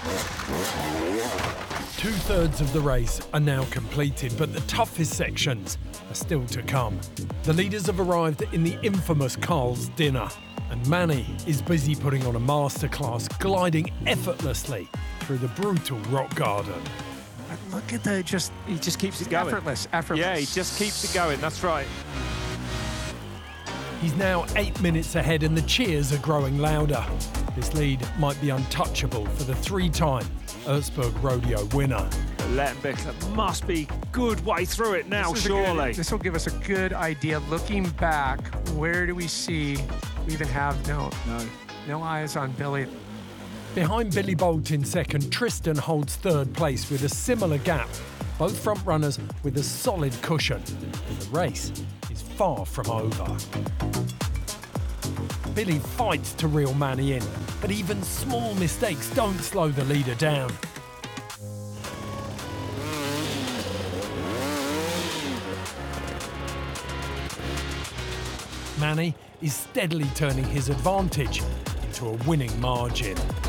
Two-thirds of the race are now completed, but the toughest sections are still to come. The leaders have arrived in the infamous Carl's Dinner, and Manny is busy putting on a masterclass, gliding effortlessly through the brutal rock garden. Look at the he just keeps it going. Effortless. Yeah, he just keeps it going, that's right. He's now 8 minutes ahead and the cheers are growing louder. This lead might be untouchable for the three-time Erzberg Rodeo winner. Lettenbichler must be good way through it now, surely. This will give us a good idea. Looking back, where do we see? We even have no eyes on Billy. Behind Billy Bolt in second, Tristan holds third place with a similar gap. Both front runners with a solid cushion. The race is far from over. Billy fights to reel Manny in, but even small mistakes don't slow the leader down. Manny is steadily turning his advantage into a winning margin.